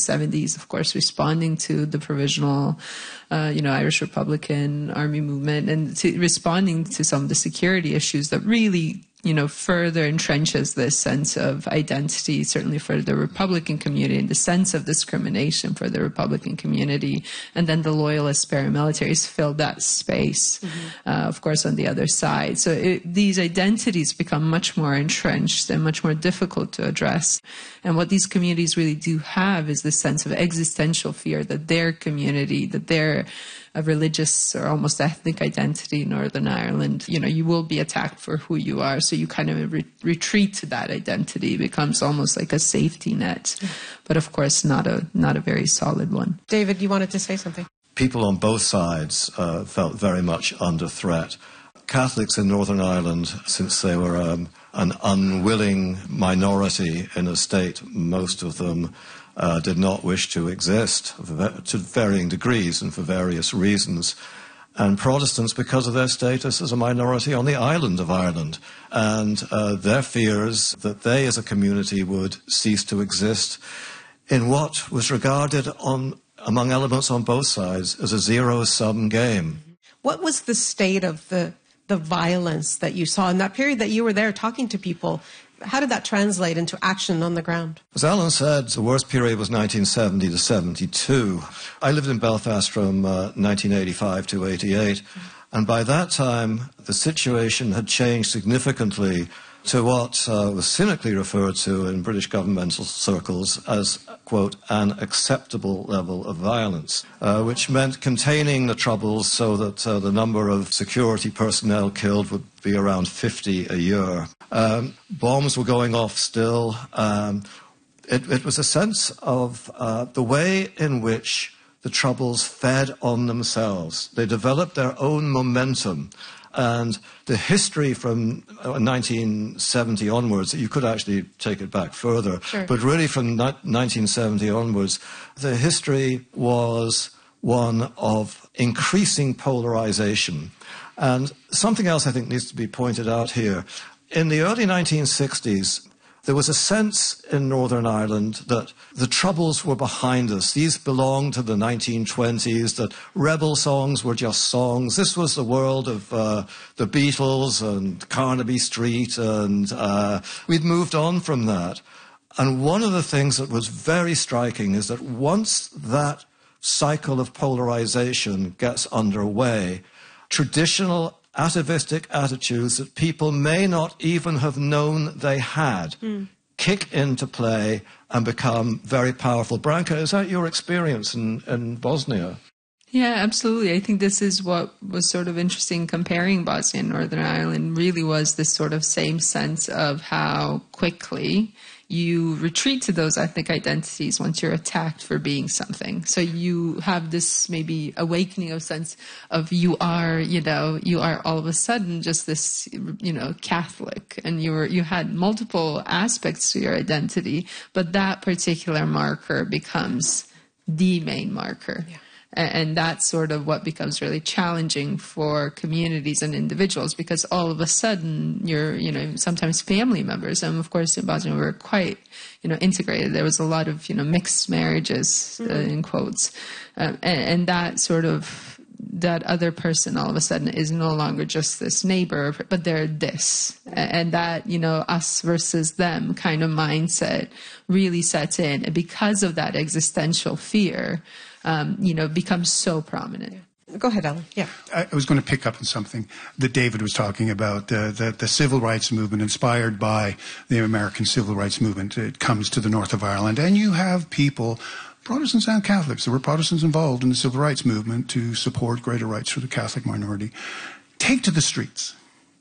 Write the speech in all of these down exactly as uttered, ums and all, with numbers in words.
seventies, of course, responding to the provisional, uh, you know, Irish Republican Army movement, and to responding to some of the security issues that really, you know, further entrenches this sense of identity, certainly for the Republican community, and the sense of discrimination for the Republican community. And then the loyalist paramilitaries filled that space, mm-hmm. uh, of course, on the other side. So it, these identities become much more entrenched and much more difficult to address. And what these communities really do have is this sense of existential fear that their community, that their a religious or almost ethnic identity in Northern Ireland, you know, you will be attacked for who you are. So you kind of re- retreat to that identity. It becomes almost like a safety net, but of course not a not a very solid one. David, you wanted to say something? People on both sides uh, felt very much under threat. Catholics in Northern Ireland, since they were um, an unwilling minority in a state, most of them Uh, did not wish to exist to varying degrees and for various reasons. And Protestants, because of their status as a minority on the island of Ireland, and uh, their fears that they as a community would cease to exist in what was regarded on, among elements on both sides as a zero-sum game. What was the state of the, the violence that you saw in that period that you were there talking to people? How did that translate into action on the ground? As Alan said, the worst period was nineteen seventy to seventy-two. I lived in Belfast from uh, nineteen eighty-five to eighty-eight, and by that time the situation had changed significantly to what uh, was cynically referred to in British governmental circles as, quote, an acceptable level of violence, uh, which meant containing the troubles so that uh, the number of security personnel killed would be around fifty a year. Um, bombs were going off still. Um, it, it was a sense of uh, the way in which the troubles fed on themselves. They developed their own momentum. And the history from nineteen seventy onwards, you could actually take it back further, sure. but really from nineteen seventy onwards, the history was one of increasing polarization. And something else I think needs to be pointed out here. In the early nineteen sixties, there was a sense in Northern Ireland that the troubles were behind us. These belonged to the nineteen twenties, that rebel songs were just songs. This was the world of uh, the Beatles and Carnaby Street, and uh, we'd moved on from that. And one of the things that was very striking is that once that cycle of polarization gets underway, traditional atavistic attitudes that people may not even have known they had mm. kick into play and become very powerful. Branka, is that your experience in, in Bosnia? Yeah, absolutely. I think this is what was sort of interesting comparing Bosnia and Northern Ireland, really was this sort of same sense of how quickly you retreat to those ethnic identities once you're attacked for being something. So you have this maybe awakening of sense of you are, you know, you are all of a sudden just this, you know, Catholic, and you were, you had multiple aspects to your identity, but that particular marker becomes the main marker. Yeah. And that's sort of what becomes really challenging for communities and individuals, because all of a sudden you're, you know, sometimes family members. And of course in Bosnia we were quite, you know, integrated. There was a lot of, you know, mixed marriages, uh, in quotes. Uh, and, and that sort of, that other person all of a sudden is no longer just this neighbor, but they're this. And that, you know, us versus them kind of mindset really sets in. And because of that existential fear, Um, you know, becomes so prominent. Go ahead, Alan. Yeah. I was going to pick up on something that David was talking about, uh, the, the civil rights movement inspired by the American civil rights movement. It comes to the north of Ireland, and you have people, Protestants and Catholics, there were Protestants involved in the civil rights movement to support greater rights for the Catholic minority, take to the streets.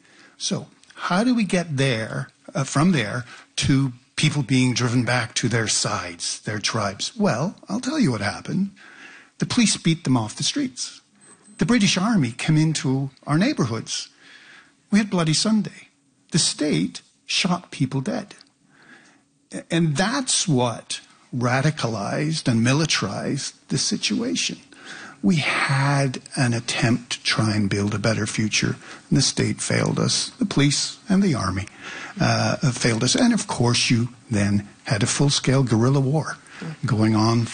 So how do we get there, uh, from there, to people being driven back to their sides, their tribes? Well, I'll tell you what happened. The police beat them off the streets. The British Army came into our neighborhoods. We had Bloody Sunday. The state shot people dead. And that's what radicalized and militarized the situation. We had an attempt to try and build a better future, and the state failed us. The police and the army uh, failed us. And, of course, you then had a full-scale guerrilla war going on